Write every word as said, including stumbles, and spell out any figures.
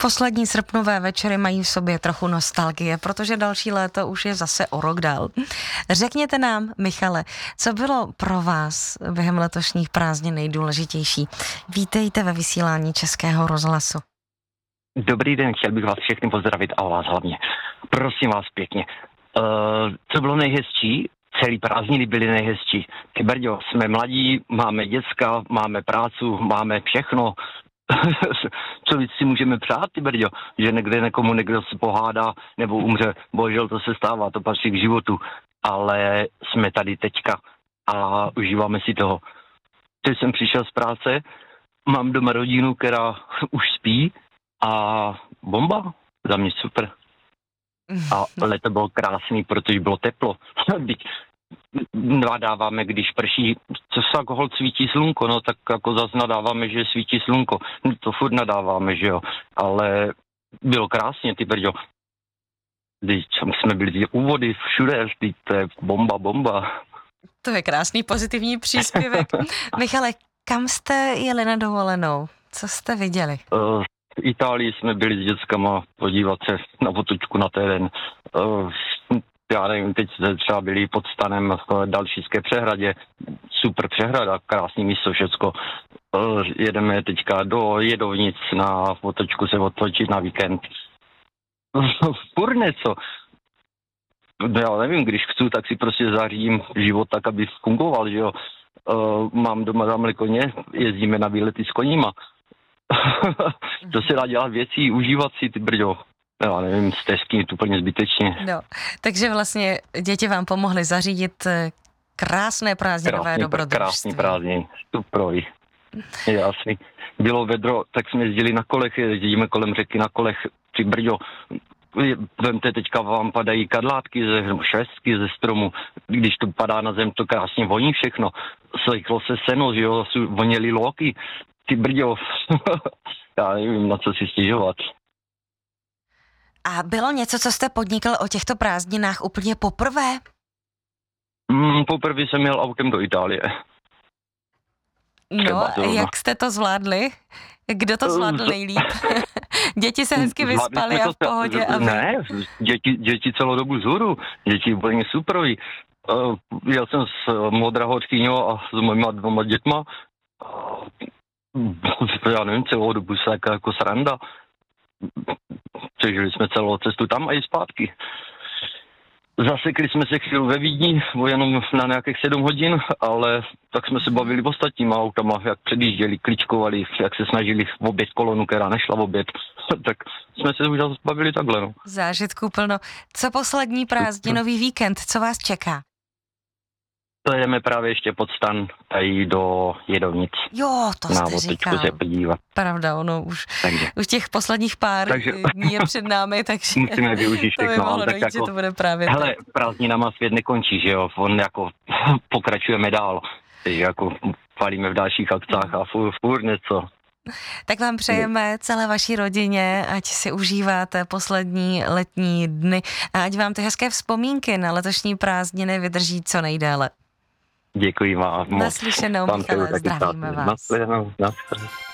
Poslední srpnové večery mají v sobě trochu nostalgie, protože další léto už je zase o rok dál. Řekněte nám, Michale, co bylo pro vás během letošních prázdnin nejdůležitější? Vítejte ve vysílání Českého rozhlasu. Dobrý den, chtěl bych vás všechny pozdravit a vás hlavně. Prosím vás pěkně. Uh, co bylo nejhezčí? Celý prázdniny byly nejhezčí. Ty brďo, jsme mladí, máme děcka, máme prácu, máme všechno. Co víc si můžeme přát, ty brďo? Že někde někomu někdo se pohádá nebo umře. Bohužel to se stává, to patří k životu. Ale jsme tady teďka a užíváme si toho. Teď jsem přišel z práce, mám doma rodinu, která už spí a bomba, za mě super. A leto bylo krásný, protože bylo teplo. Nadáváme, když prší, co se jako hol svítí slunko, no tak jako zase nadáváme, že svítí slunko. No, to furt nadáváme, že jo. Ale bylo krásně, ty brďo. Když jsme byli u vody, všude, to je bomba, bomba. To je krásný pozitivní příspěvek. Michale, kam jste jeli na dovolenou? Co jste viděli? Uh, v Itálii jsme byli s dětskama podívat se na otočku na terén. Uh, já nevím, teď třeba byli pod stanem v Dalšíské přehradě. Super přehrada, krásný místo, všecko. Uh, jedeme teďka do Jedovnic na otočku se otočit na víkend. Furt něco. Já nevím, když chci, tak si prostě zařídím život tak, aby fungoval, že jo. Uh, mám doma tamhle koně, jezdíme na výlety s koníma. To se dá dělat věcí, užívat si, ty brďo. Já nevím, stezky, to úplně zbytečně. No, takže vlastně děti vám pomohly zařídit krásné prázdninové krásný, dobrodružství. Krásný prázdnin, stuproj. Je jasný. Bylo vedro, tak jsme jezdili na kolech, jezdíme kolem řeky na kolech, ty brďo. Vemte, teďka vám padají kadlátky, ze, švestky ze stromu, když to padá na zem, to krásně voní všechno. Slejklo se seno, že jo, voněly lóky, ty brďo. Já nevím, na co si stěžovat. A bylo něco, co jste podnikl o těchto prázdninách úplně poprvé? Mm, poprvé jsem jel autem do Itálie. No, jak jste to zvládli? Kdo to zvládl nejlíp? Děti se hezky vyspali a v pohodě. A vy... Ne, děti, děti celou dobu zhůru. Děti úplně superoví. Uh, jel jsem s Modrahořkyňou a s mojima dvoma dětma. Uh, já nevím, celou dobu se jako, jako sranda. Přežili jsme celou cestu tam a i zpátky. Zasekli jsme se chvíli ve Vídni, jenom na nějakých sedm hodin, ale tak jsme se bavili ostatníma autama, jak předjížděli, kličkovali, jak se snažili obět kolonu, která nešla obět. Tak jsme se už bavili takhle, no. Zážitků plno. Co poslední prázdninový víkend, co vás čeká? To jdeme právě ještě pod stan tady do Jedovnic. Jo, to jste na říkal. Se podívat. Pravda, ono už, takže. už těch posledních pár takže. dní je před námi, takže musíme využít to by všechno. mohlo Tak dojít, jako, že to bude právě hele, tak. prázdninama svět nekončí, že jo, on jako pokračujeme dál, takže jako palíme v dalších akcách a furt, furt něco. Tak vám přejeme celé vaší rodině, ať si užíváte poslední letní dny a ať vám ty hezké vzpomínky na letošní prázdniny vydrží co nejdéle. Děkuji vám. Naslyšenou, Michale, zdravíme vás. Naslyšenou, naslyšenou.